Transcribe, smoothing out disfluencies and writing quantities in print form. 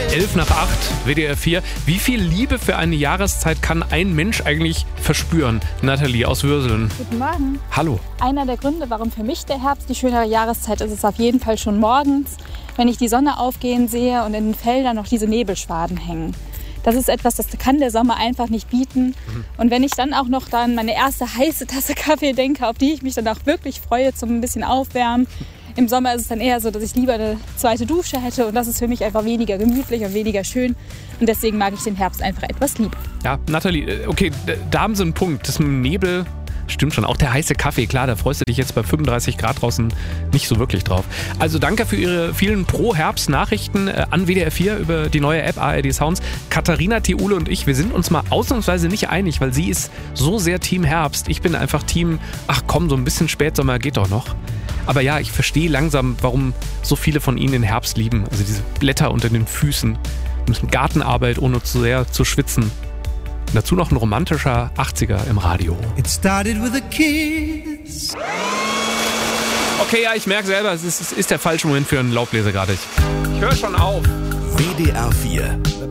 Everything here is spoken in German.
11:08, WDR 4. Wie viel Liebe für eine Jahreszeit kann ein Mensch eigentlich verspüren? Nathalie aus Würseln. Guten Morgen. Hallo. Einer der Gründe, warum für mich der Herbst die schönere Jahreszeit ist, ist auf jeden Fall schon morgens, wenn ich die Sonne aufgehen sehe und in den Feldern noch diese Nebelschwaden hängen. Das ist etwas, das kann der Sommer einfach nicht bieten. Und wenn ich dann auch noch an meine erste heiße Tasse Kaffee denke, auf die ich mich dann auch wirklich freue zum ein bisschen Aufwärmen. Im Sommer ist es dann eher so, dass ich lieber eine zweite Dusche hätte und das ist für mich einfach weniger gemütlich und weniger schön. Und deswegen mag ich den Herbst einfach etwas lieber. Ja, Nathalie, okay, da haben Sie einen Punkt. Das mit dem Nebel stimmt schon. Auch der heiße Kaffee, klar, da freust du dich jetzt bei 35 Grad draußen nicht so wirklich drauf. Also danke für Ihre vielen Pro-Herbst-Nachrichten an WDR 4 über die neue App ARD Sounds. Katharina, Thiule und ich, wir sind uns mal ausnahmsweise nicht einig, weil sie ist so sehr Team Herbst. Ich bin einfach Team, ach komm, so ein bisschen Spätsommer geht doch noch. Aber ja, ich verstehe langsam, warum so viele von Ihnen den Herbst lieben. Also diese Blätter unter den Füßen, ein bisschen Gartenarbeit, ohne zu sehr zu schwitzen. Und dazu noch ein romantischer 80er im Radio. It started with a kiss. Okay, ja, ich merke selber, es ist der falsche Moment für einen Laubbläser gerade. Ich höre schon auf. WDR 4